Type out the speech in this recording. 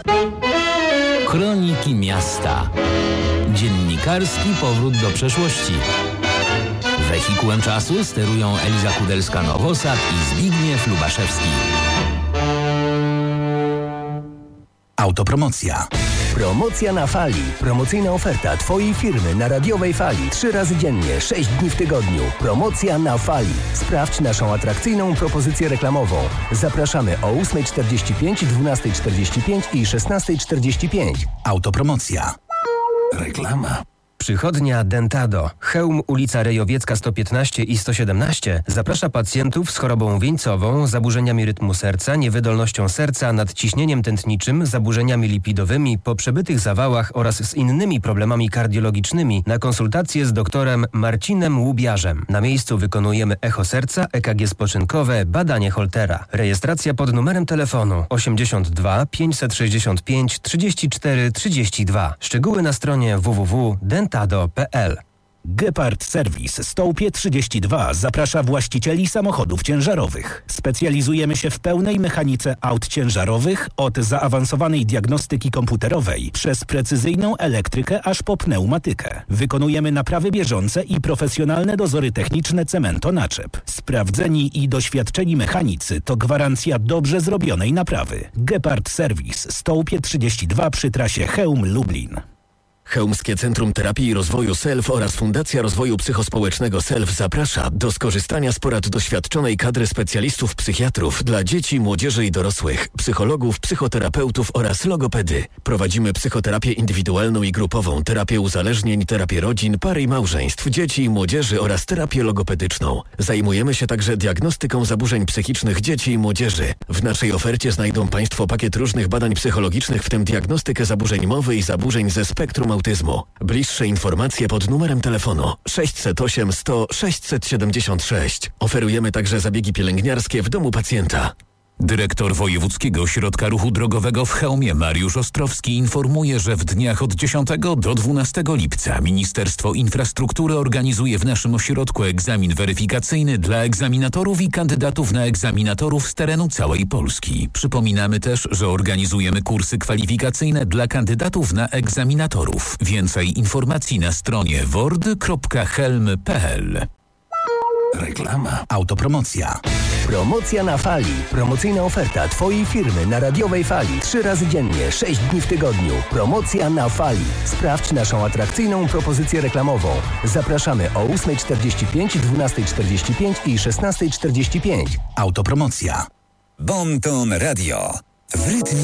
Kroniki miasta. Dziennikarski powrót do przeszłości. Wehikułem czasu sterują Eliza Kudelska-Nowosad i Zbigniew Lubaszewski. Autopromocja. Promocja na fali. Promocyjna oferta Twojej firmy na radiowej fali. 3 razy dziennie, 6 dni w tygodniu. Promocja na fali. Sprawdź naszą atrakcyjną propozycję reklamową. Zapraszamy o 8:45, 12:45 i 16:45. Autopromocja. Reklama. Przychodnia Dentado, Chełm, ulica Rejowiecka 115 i 117 zaprasza pacjentów z chorobą wieńcową, zaburzeniami rytmu serca, niewydolnością serca, nadciśnieniem tętniczym, zaburzeniami lipidowymi, po przebytych zawałach oraz z innymi problemami kardiologicznymi na konsultację z doktorem Marcinem Łubiarzem. Na miejscu wykonujemy echo serca, EKG spoczynkowe, badanie Holtera. Rejestracja pod numerem telefonu 82 565 34 32. Szczegóły na stronie www.dentado.pl. Gepard Service Stołpie 32 zaprasza właścicieli samochodów ciężarowych. Specjalizujemy się w pełnej mechanice aut ciężarowych, od zaawansowanej diagnostyki komputerowej przez precyzyjną elektrykę aż po pneumatykę. Wykonujemy naprawy bieżące i profesjonalne dozory techniczne Cemento-Naczep. Sprawdzeni i doświadczeni mechanicy to gwarancja dobrze zrobionej naprawy. Gepard Service Stołpie 32 przy trasie Chełm-Lublin. Chełmskie Centrum Terapii i Rozwoju SELF oraz Fundacja Rozwoju Psychospołecznego SELF zaprasza do skorzystania z porad doświadczonej kadry specjalistów psychiatrów dla dzieci, młodzieży i dorosłych, psychologów, psychoterapeutów oraz logopedy. Prowadzimy psychoterapię indywidualną i grupową, terapię uzależnień, terapię rodzin, pary i małżeństw, dzieci i młodzieży oraz terapię logopedyczną. Zajmujemy się także diagnostyką zaburzeń psychicznych dzieci i młodzieży. W naszej ofercie znajdą Państwo pakiet różnych badań psychologicznych, w tym diagnostykę zaburzeń mowy i zaburzeń ze spektrum autyzmu. Bliższe informacje pod numerem telefonu 608 100 676. Oferujemy także zabiegi pielęgniarskie w domu pacjenta. Dyrektor Wojewódzkiego Ośrodka Ruchu Drogowego w Chełmie Mariusz Ostrowski informuje, że w dniach od 10 do 12 lipca Ministerstwo Infrastruktury organizuje w naszym ośrodku egzamin weryfikacyjny dla egzaminatorów i kandydatów na egzaminatorów z terenu całej Polski. Przypominamy też, że organizujemy kursy kwalifikacyjne dla kandydatów na egzaminatorów. Więcej informacji na stronie word.helm.pl. Reklama. Autopromocja. Promocja na fali. Promocyjna oferta Twojej firmy na radiowej fali. 3 razy dziennie, 6 dni w tygodniu. Promocja na fali. Sprawdź naszą atrakcyjną propozycję reklamową. Zapraszamy o 8:45, 12:45 i 16:45. Autopromocja. Bon Ton Radio. W rytmie